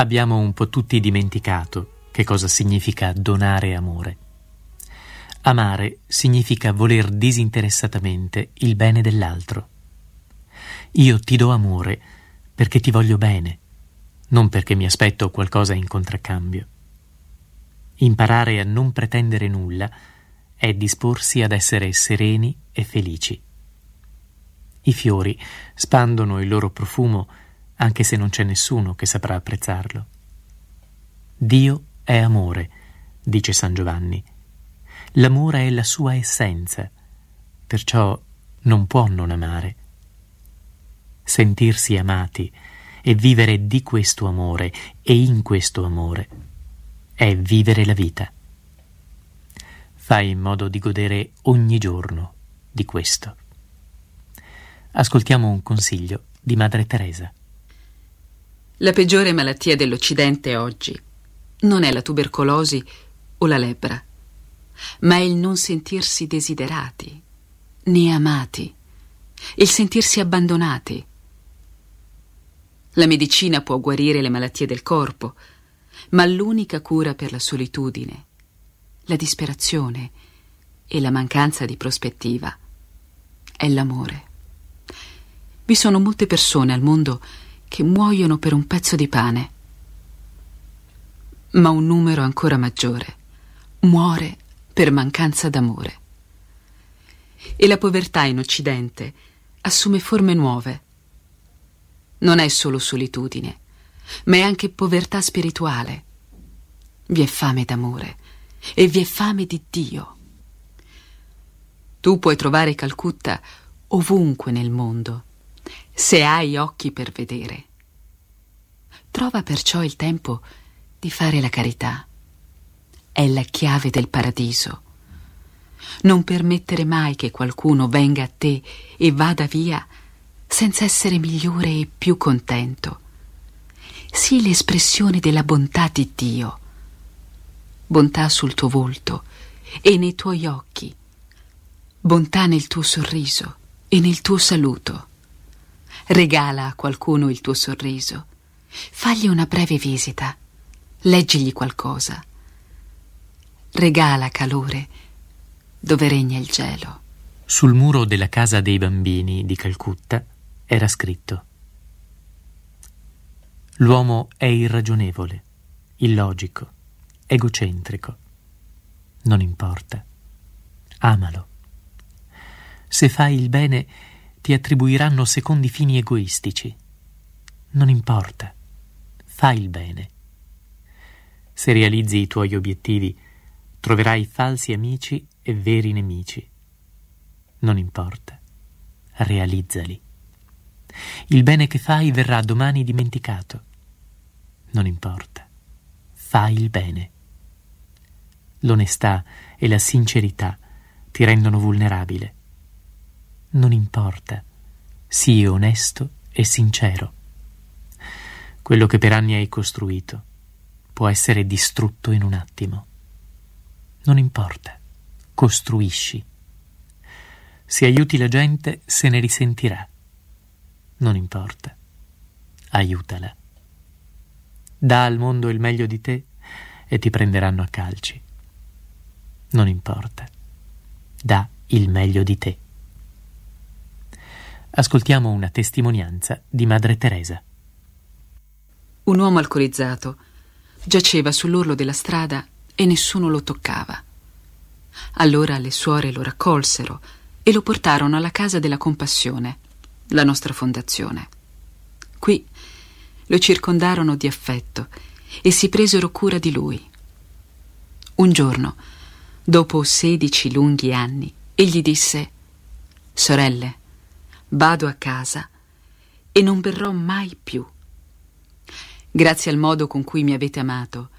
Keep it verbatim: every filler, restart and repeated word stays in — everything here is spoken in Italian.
Abbiamo un po' tutti dimenticato che cosa significa donare amore. Amare significa voler disinteressatamente il bene dell'altro. Io ti do amore perché ti voglio bene, non perché mi aspetto qualcosa in contraccambio. Imparare a non pretendere nulla è disporsi ad essere sereni e felici. I fiori spandono il loro profumo anche se non c'è nessuno che saprà apprezzarlo. Dio è amore, dice San Giovanni. L'amore è la sua essenza, perciò non può non amare. Sentirsi amati e vivere di questo amore e in questo amore è vivere la vita. Fai in modo di godere ogni giorno di questo. Ascoltiamo un consiglio di Madre Teresa. La peggiore malattia dell'Occidente oggi non è la tubercolosi o la lebbra, ma è il non sentirsi desiderati, né amati, il sentirsi abbandonati. La medicina può guarire le malattie del corpo, ma l'unica cura per la solitudine, la disperazione e la mancanza di prospettiva è l'amore. Vi sono molte persone al mondo che muoiono per un pezzo di pane, ma un numero ancora maggiore muore per mancanza d'amore. E la povertà in Occidente assume forme nuove. Non è solo solitudine, ma è anche povertà spirituale. Vi è fame d'amore e vi è fame di Dio. Tu puoi trovare Calcutta ovunque nel mondo, se hai occhi per vedere. Trova perciò il tempo di fare la carità. È la chiave del paradiso. Non permettere mai che qualcuno venga a te e vada via senza essere migliore e più contento. Sii l'espressione della bontà di Dio. Bontà sul tuo volto e nei tuoi occhi. Bontà nel tuo sorriso e nel tuo saluto. Regala a qualcuno il tuo sorriso. Fagli una breve visita. Leggigli qualcosa. Regala calore dove regna il gelo. Sul muro della casa dei bambini di Calcutta era scritto: l'uomo è irragionevole, illogico, egocentrico. Non importa. Amalo. Se fai il bene, ti attribuiranno secondi fini egoistici. Non importa. Fai il bene. Se realizzi i tuoi obiettivi, troverai falsi amici e veri nemici. Non importa. Realizzali. Il bene che fai verrà domani dimenticato. Non importa. Fai il bene. L'onestà e la sincerità ti rendono vulnerabile. Non importa. Sii onesto e sincero. Quello che per anni hai costruito può essere distrutto in un attimo. Non importa. Costruisci. Se aiuti la gente, se ne risentirà. Non importa. Aiutala. Dà al mondo il meglio di te e ti prenderanno a calci. Non importa. Dà il meglio di te. Ascoltiamo una testimonianza di Madre Teresa. Un uomo alcolizzato giaceva sull'orlo della strada e nessuno lo toccava. Allora le suore lo raccolsero e lo portarono alla Casa della Compassione, la nostra fondazione. Qui lo circondarono di affetto e si presero cura di lui. Un giorno, dopo sedici lunghi anni, egli disse: «Sorelle, vado a casa e non verrò mai più. Grazie al modo con cui mi avete amato,